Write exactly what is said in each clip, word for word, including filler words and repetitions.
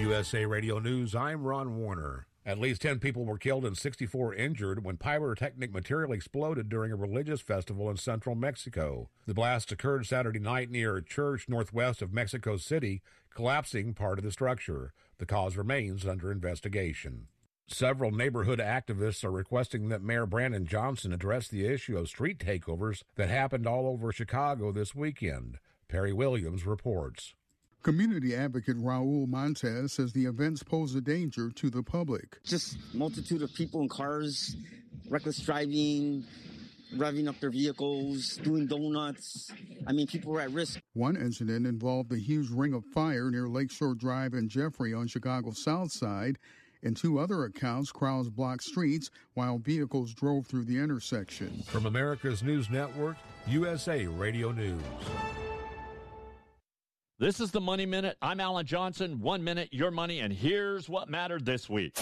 U S A Radio News, I'm Ron Warner. At least ten people were killed and sixty-four injured when pyrotechnic material exploded during a religious festival in central Mexico. The blast occurred Saturday night near a church northwest of Mexico City, collapsing part of the structure. The cause remains under investigation. Several neighborhood activists are requesting that Mayor Brandon Johnson address the issue of street takeovers that happened all over Chicago this weekend. Perry Williams reports. Community advocate Raul Montez says the events pose a danger to the public. Just multitude of people in cars, reckless driving, revving up their vehicles, doing donuts. I mean, people were at risk. One incident involved a huge ring of fire near Lakeshore Drive and Jeffrey on Chicago's South Side. In two other accounts, crowds blocked streets while vehicles drove through the intersection. From America's News Network, U S A Radio News. This is the Money Minute. I'm Alan Johnson. One minute, your money, and here's what mattered this week.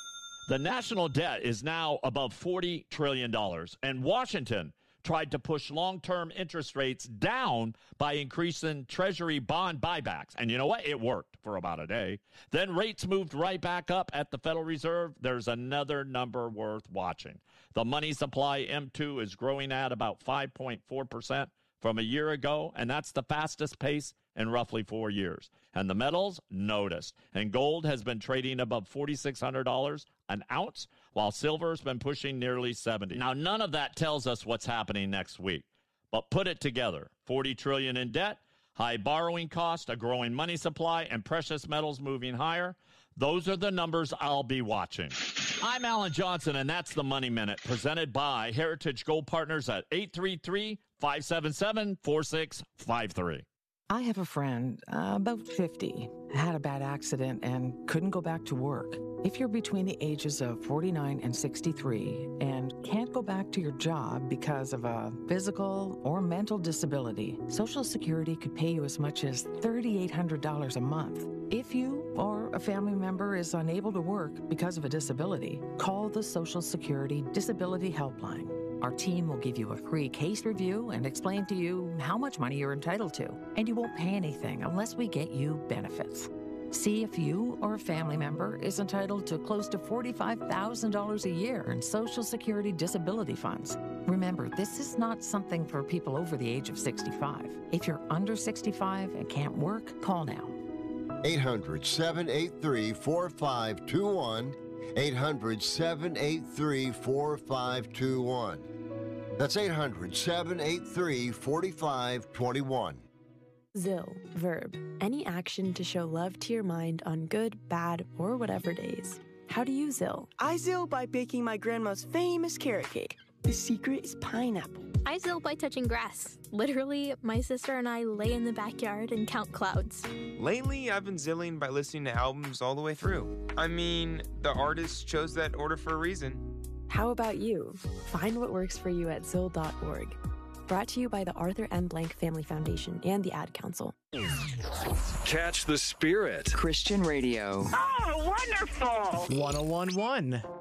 The national debt is now above forty trillion dollars, and Washington tried to push long-term interest rates down by increasing Treasury bond buybacks. And you know what? It worked for about a day. Then rates moved right back up at the Federal Reserve. There's another number worth watching. The money supply, M two, is growing at about five point four percent from a year ago, and that's the fastest pace in roughly four years. And the metals noticed. And gold has been trading above four thousand six hundred dollars an ounce, while silver has been pushing nearly seventy dollars. Now, none of that tells us what's happening next week. But put it together. forty trillion dollars in debt, high borrowing cost, a growing money supply, and precious metals moving higher. Those are the numbers I'll be watching. I'm Alan Johnson, and that's the Money Minute, presented by Heritage Gold Partners at eight three three, five seven seven, four six five three. I have a friend, uh, about fifty, had a bad accident and couldn't go back to work. If you're between the ages of forty-nine and sixty-three and can't go back to your job because of a physical or mental disability, Social Security could pay you as much as three thousand eight hundred dollars a month. If you or a family member is unable to work because of a disability, call the Social Security Disability Helpline. Our team will give you a free case review and explain to you how much money you're entitled to. And you won't pay anything unless we get you benefits. See if you or a family member is entitled to close to forty-five thousand dollars a year in Social Security disability funds. Remember, this is not something for people over the age of sixty-five. If you're under sixty-five and can't work, call now. eight hundred, seven eight three, four five two one. eight hundred, seven eight three, four five two one. That's eight hundred, seven eight three, four five two one. Zill, verb. Any action to show love to your mind on good, bad, or whatever days. How do you Zill? I Zill by baking my grandma's famous carrot cake. The secret is pineapple. I Zill by touching grass. Literally, my sister and I lay in the backyard and count clouds. Lately, I've been Zilling by listening to albums all the way through. I mean, the artist chose that order for a reason. How about you? Find what works for you at Zill dot org. Brought to you by the Arthur M. Blank Family Foundation and the Ad Council. Catch the Spirit. Christian Radio. Oh, wonderful. one oh one point one.